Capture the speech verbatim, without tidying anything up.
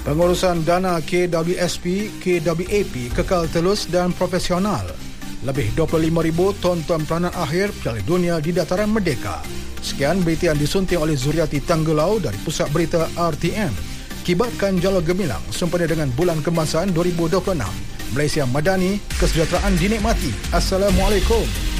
Pengurusan dana K W S P, K W A P kekal telus dan profesional. Lebih dua puluh lima ribu tonton peranan akhir Piala Dunia di Dataran Merdeka. Sekian berita yang disunting oleh Zuriati Tanggulau dari Pusat Berita R T M. Kibatkan jala gemilang sempena dengan Bulan Kebangsaan dua ribu dua puluh enam. Malaysia Madani, kesejahteraan dinikmati. Assalamualaikum.